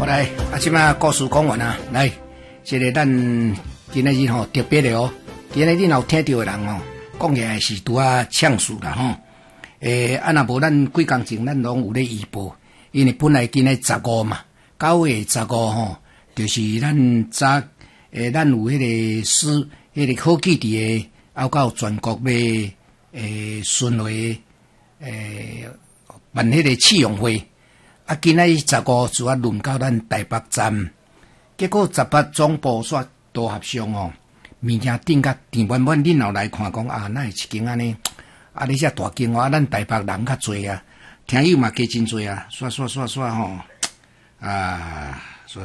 来，即摆故事讲完啊，来，这个咱今仔日吼特别的哦，今仔日若有听到的人吼，讲起来是拄啊呛死啦吼。若无咱几工前咱拢有咧预报，因为本来今仔15嘛，9月15吼，就是咱早咱有迄个迄个好基地的，还到全国咧巡回办迄个试用会。啊，今仔日15就啊轮到咱台北站，结果18总部煞都合上哦，物件顶甲甜满满，恁后来看讲啊，哪会一间安尼？啊，你遮大间哦，咱台北人较侪啊，听友嘛加真侪啊，刷吼，啊，刷，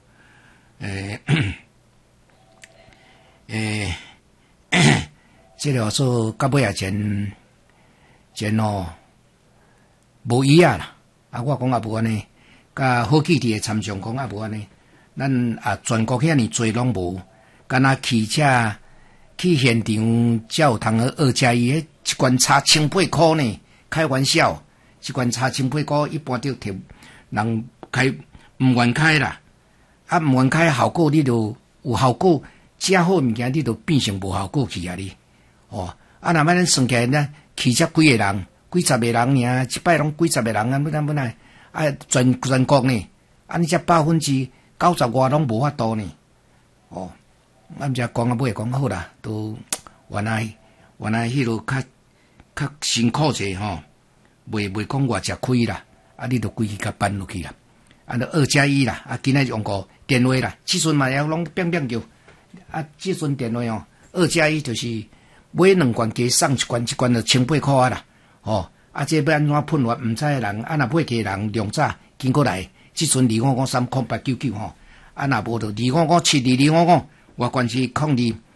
这个说到尾啊前哦无伊啊啦。啊，我讲也无安尼，甲好基地的参详讲也无安尼，咱啊全国遐尼侪拢无，敢若汽车去现场才有通2+1，迄一罐差1800块呢，开玩笑，一罐差1800块，一般就摕人开毋愿开啦，啊毋愿开效果你就有效果，遮好物件你就变成无效果去啊你，哦，啊若摆咱算起来呢，汽车几个人？几十个人尔，一摆拢几十个人啊！本来啊，全国呢，啊，你这90%外拢无法度呢。哦，咱遮讲啊，尾讲好啦，都原来迄落较辛苦者吼，袂讲偌只亏啦，啊，你著规气甲搬落去啦，啊，著2+1啦，啊，今仔用过电话啦，即阵嘛要拢变叫，啊，即阵电话哦，2+1就是买2罐加送1罐，1罐就1800块啊啦。哦，啊，这要安怎喷发？毋知的人，啊，若买个人量早经过来，即阵25530899吼，啊，若无就25572225，我关是02